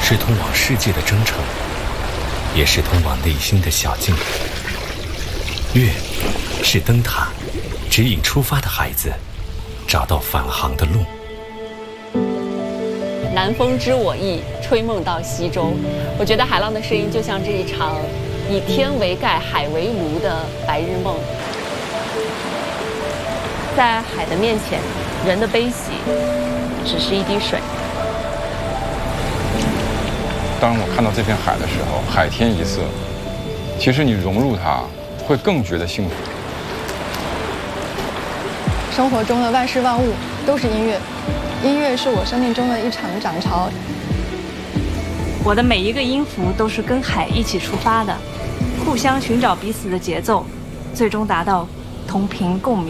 是通往世界的征程，也是通往内心的小径。月是灯塔，指引出发的孩子找到返航的路。 南风知我意，吹梦到西洲。我觉得海浪的声音就像这一场以天为盖、海为炉的白日梦。在海的面前，人的悲喜只是一滴水。 当我看到这片海的时候，海天一色，其实你融入它，会更觉得幸福。 生活中的万事万物都是音乐，音乐是我生命中的一场涨潮。 我的每一个音符都是跟海一起出发的，互相寻找彼此的节奏，最终达到同频共鸣。